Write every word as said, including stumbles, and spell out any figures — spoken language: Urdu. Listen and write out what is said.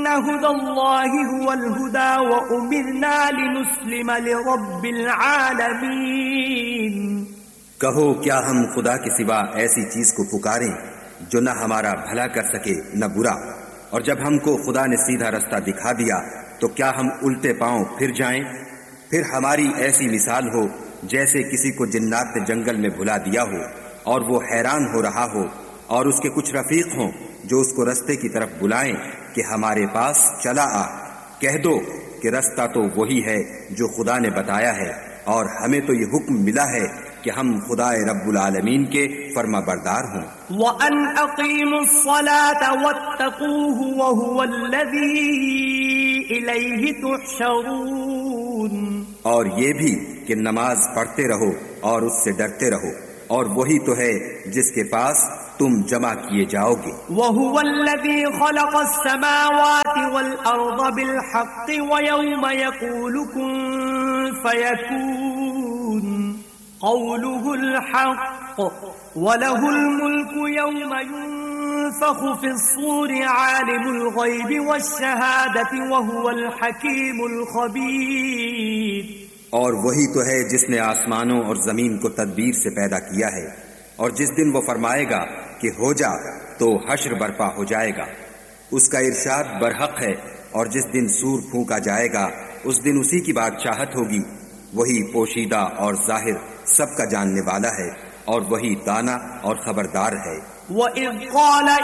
هدى الله هو الهدى وأمرنا لنسلم لرب العالمين. کہو کیا ہم خدا کے سوا ایسی چیز کو پکاریں جو نہ ہمارا بھلا کر سکے نہ برا؟ اور جب ہم کو خدا نے سیدھا رستہ دکھا دیا تو کیا ہم الٹے پاؤں پھر جائیں؟ پھر ہماری ایسی مثال ہو جیسے کسی کو جنات نے جنگل میں بھلا دیا ہو اور وہ حیران ہو رہا ہو، اور اس کے کچھ رفیق ہوں جو اس کو رستے کی طرف بلائیں کہ ہمارے پاس چلا آ. کہہ دو کہ رستہ تو وہی ہے جو خدا نے بتایا ہے، اور ہمیں تو یہ حکم ملا ہے کہ ہم خدا رب العالمین کے فرما بردار ہوں. وَأَنْ أَقِيمُوا الصَّلَاةَ وَاتَّقُوهُ وَهُوَ الَّذِي إِلَيْهِ تُحْشَرُونَ. اور یہ بھی کہ نماز پڑھتے رہو اور اس سے ڈرتے رہو، اور وہی تو ہے جس کے پاس تم جمع کیے جاؤ گے. وَهُوَ الَّذِي خَلَقَ السَّمَاوَاتِ وَالْأَرْضَ بِالْحَقِّ وَيَوْمَ يَقُولُ كُن فَيَكُونُ قَوْلُهُ الْحَقُّ وَلَهُ الْمُلْكُ يَوْمَ يُنفَخُ فِي الصُّورِ عَالِمُ الْغَيْبِ وَالشَّهَادَةِ وَهُوَ الْحَكِيمُ الْخَبِيرُ. اور وہی تو ہے جس نے آسمانوں اور زمین کو تدبیر سے پیدا کیا ہے، اور جس دن وہ فرمائے گا کہ ہو جا تو حشر برپا ہو جائے گا. اس کا ارشاد برحق ہے، اور جس دن سور پھونکا جائے گا اس دن اسی کی بادشاہت ہوگی. وہی پوشیدہ اور ظاہر سب کا جاننے والا ہے، اور وہی دانا اور خبردار ہے. وَإِذْ قَالَ